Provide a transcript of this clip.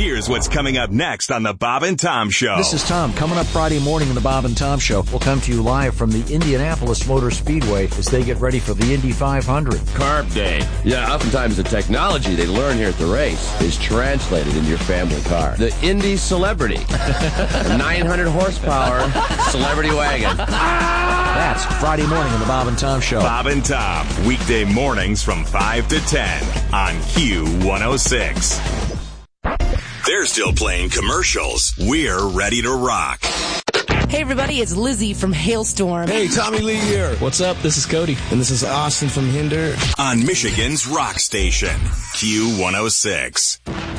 Here's what's coming up next on the Bob and Tom Show. This is Tom. Coming up Friday morning in the Bob and Tom Show. We'll come to you live from the Indianapolis Motor Speedway as they get ready for the Indy 500. Carb Day. Yeah, oftentimes the technology they learn here at the race is translated into your family car. The Indy Celebrity. 900 horsepower celebrity wagon. That's Friday morning in the Bob and Tom Show. Bob and Tom, weekday mornings from 5 to 10 on Q106. They're still playing commercials. We're ready to rock. Hey everybody, it's Lizzie from Hailstorm. Hey, Tommy Lee here. What's up? This is Cody. And this is Austin from Hinder. On Michigan's rock station, Q106.